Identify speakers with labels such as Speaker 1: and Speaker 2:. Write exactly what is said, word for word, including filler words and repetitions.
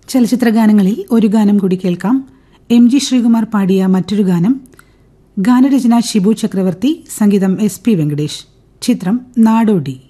Speaker 1: ചലച്ചിത്രഗാനങ്ങളിൽ ഒരു ഗാനം കൂടി കേൾക്കാം. എം ജി ശ്രീകുമാർ പാടിയ മറ്റൊരു ഗാനം. ഗാനരചന ഷിബു ചക്രവർത്തി, സംഗീതം എസ് പി വെങ്കടേഷ്. ചിത്രം നാടോടി.